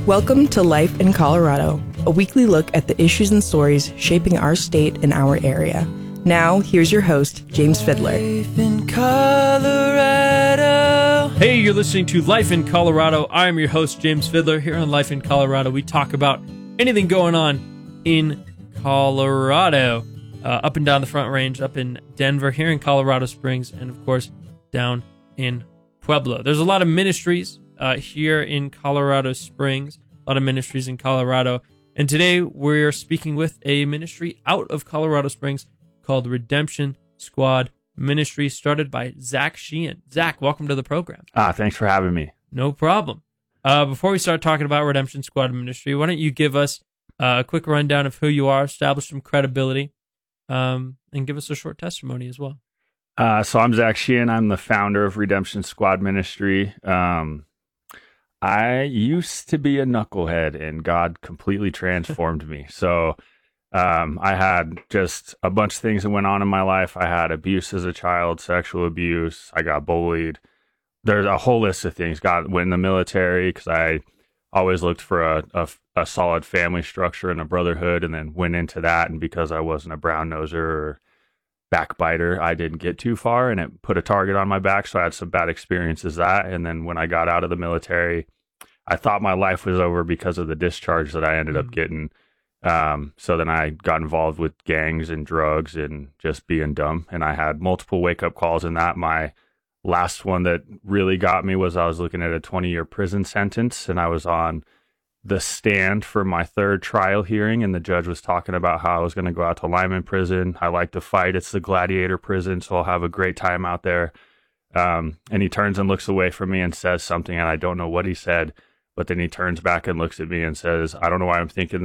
Welcome to Life in Colorado, a weekly look at the issues and stories shaping our state and our area. Now, here's your host, James Fiddler. Life in Colorado. Hey, you're listening to Life in Colorado. I'm your host, James Fiddler. Here on Life in Colorado, we talk about anything going on in Colorado. Up and down the Front Range, up in Denver, here in Colorado Springs, and of course, down in Pueblo. There's a lot of ministries here in Colorado Springs, a lot of ministries in Colorado. And today we're speaking with a ministry out of Colorado Springs called Redemption Squad Ministry, started by Zach Sheehan. Zach, welcome to the program. Thanks for having me. No problem. Before we start talking about Redemption Squad Ministry, why don't you give us a quick rundown of who you are, establish some credibility, and give us a short testimony as well. So I'm Zach Sheehan. I'm the founder of Redemption Squad Ministry. I used to be a knucklehead, and God completely transformed me. So I had just a bunch of things that went on in my life. I had abuse as a child, sexual abuse. I got bullied. There's a whole list of things. Went in the military because I always looked for a solid family structure and a brotherhood, and then went into that. And because I wasn't a brown noser or backbiter, I didn't get too far, and it put a target on my back. So I had some bad experiences that. And then when I got out of the military, I thought my life was over because of the discharge that I ended up getting. So then I got involved with gangs and drugs and just being dumb. And I had multiple wake-up calls in that. My last one that really got me was I was looking at a 20-year prison sentence, and I was on the stand for my third trial hearing, and the judge was talking about how I was going to go out to Lyman prison. I like to fight. It's the gladiator prison, so I'll have a great time out there. And he turns and looks away from me and says something, and I don't know what he said, but then he turns back and looks at me and says, I don't know why I'm thinking